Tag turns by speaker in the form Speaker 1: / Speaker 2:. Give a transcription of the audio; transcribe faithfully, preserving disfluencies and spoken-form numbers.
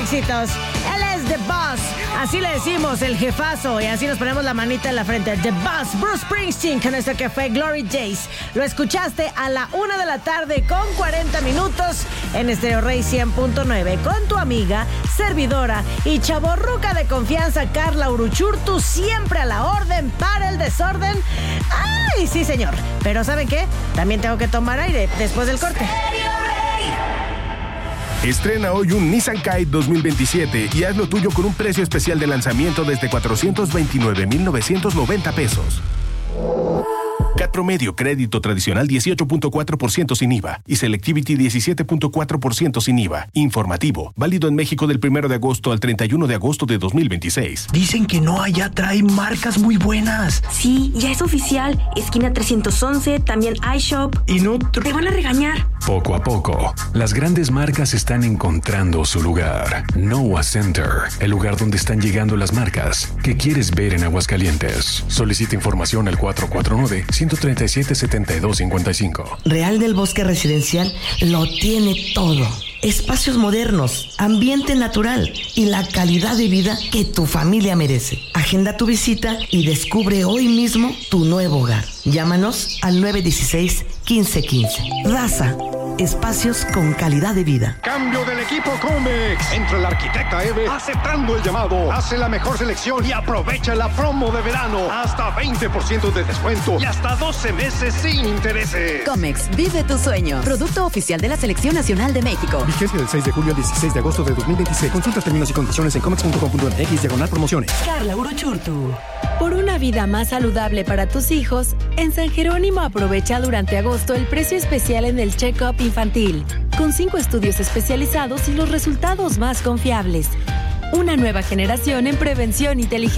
Speaker 1: éxitos. Él es The Boss. Así le decimos, el jefazo. Y así nos ponemos la manita en la frente. The Boss, Bruce Springsteen, con esto que fue Glory Days. Lo escuchaste a la una de la tarde con cuarenta minutos en Stereo Rey cien punto nueve. Con tu amiga, servidora y chavorruca de confianza, Carla Uruchurtu, siempre a la orden para el desorden. ¡Ay, sí, señor! Pero ¿saben qué? También tengo que tomar aire después del corte.
Speaker 2: Estrena hoy un Nissan Kite dos mil veintisiete y haz lo tuyo con un precio especial de lanzamiento desde cuatrocientos veintinueve mil novecientos noventa pesos. C A T promedio, crédito tradicional dieciocho punto cuatro por ciento sin I V A y Selectivity diecisiete punto cuatro por ciento sin I V A. Informativo, válido en México del primero de agosto al treinta y uno de agosto de dos mil veintiséis.
Speaker 3: Dicen que no allá trae marcas muy buenas.
Speaker 4: Sí, ya es oficial. Esquina trescientos once, también iShop.
Speaker 3: Y no... Tr-
Speaker 4: Te van a regañar.
Speaker 5: Poco a poco, las grandes marcas están encontrando su lugar. Noah Center, el lugar donde están llegando las marcas que quieres ver en Aguascalientes. Solicita información al cuatro cuatro nueve, uno tres siete, siete dos cinco cinco.
Speaker 6: Real del Bosque Residencial lo tiene todo. Espacios modernos, ambiente natural y la calidad de vida que tu familia merece. Agenda tu visita y descubre hoy mismo tu nuevo hogar. Llámanos al nueve uno seis, uno cinco uno cinco. Raza, espacios con calidad de vida.
Speaker 7: Cambio del equipo Comex. Entra la arquitecta Eve aceptando el llamado. Hace la mejor selección y aprovecha la promo de verano. Hasta veinte por ciento de descuento y hasta doce meses sin intereses.
Speaker 8: Comex, vive tu sueño. Producto oficial de la Selección Nacional de México.
Speaker 9: Vigencia del seis de julio al dieciséis de agosto de dos mil veintiséis. Consulta términos y condiciones en comex punto com punto m x diagonal promociones.
Speaker 6: Carla Uruchurtu.
Speaker 10: Por una vida más saludable para tus hijos, en San Jerónimo aprovecha durante agosto el precio especial en el check-up infantil, con cinco estudios especializados y los resultados más confiables. Una nueva generación en prevención inteligente.